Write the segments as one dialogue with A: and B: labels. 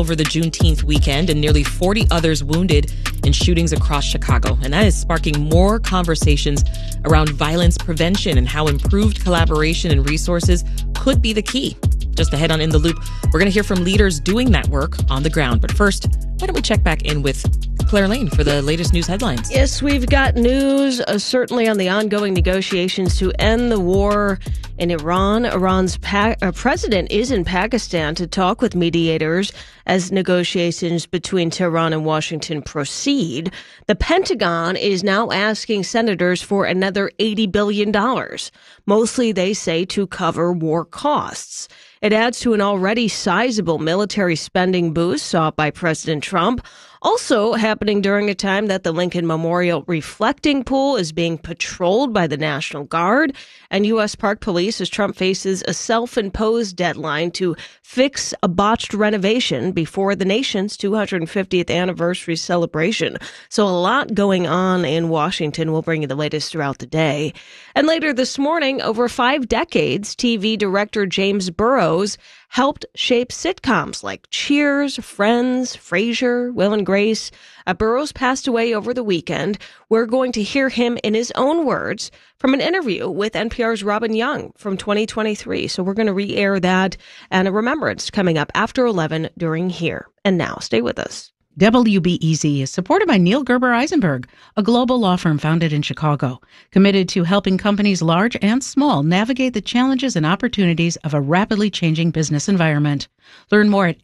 A: over the Juneteenth weekend and nearly 40 others wounded in shootings across Chicago. And that is sparking more conversations around violence prevention and how improved collaboration and resources could be the key. Just ahead on In the Loop, we're going to hear from leaders doing that work on the ground. But first, why don't we check back in with Claire Lane for the latest news headlines?
B: Yes, we've got news certainly on the ongoing negotiations to end the war in Iran. Iran's president is in Pakistan to talk with mediators as negotiations between Tehran and Washington proceed. The Pentagon is now asking senators for another $80 billion, mostly, they say, to cover war costs. It adds to an already sizable military spending boost sought by President Trump, also happening during a time that the Lincoln Memorial reflecting pool is being patrolled by the National Guard and U.S. Park Police as Trump faces a self-imposed deadline to fix a botched renovation before the nation's 250th anniversary celebration. So a lot going on in Washington. We'll bring you the latest throughout the day. And later this morning, over 5 decades, TV director James Burrows helped shape sitcoms like Cheers, Friends, Frasier, Will and Grace. Burrows passed away over the weekend. We're going to hear him in his own words from an interview with NPR's Robin Young from 2023. So we're going to re-air that and a remembrance coming up after 11 during Here and Now. Stay with us.
C: WBEZ is supported by Neil Gerber Eisenberg, a global law firm founded in Chicago, committed to helping companies large and small navigate the challenges and opportunities of a rapidly changing business environment. Learn more at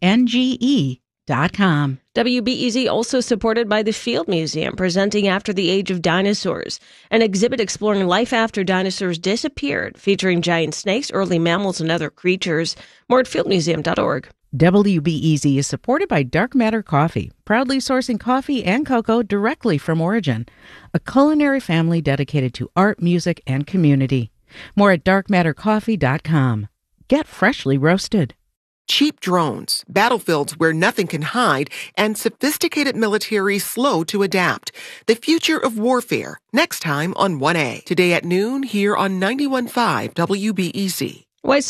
C: NGE.com.
B: WBEZ also supported by the Field Museum, presenting After the Age of Dinosaurs, an exhibit exploring life after dinosaurs disappeared, featuring giant snakes, early mammals, and other creatures. More at fieldmuseum.org.
C: WBEZ is supported by Dark Matter Coffee, proudly sourcing coffee and cocoa directly from origin, a culinary family dedicated to art, music, and community. More at darkmattercoffee.com. Get freshly roasted.
D: Cheap drones, battlefields where nothing can hide, and sophisticated military slow to adapt. The future of warfare, next time on 1A. Today at noon here on 91.5 WBEZ.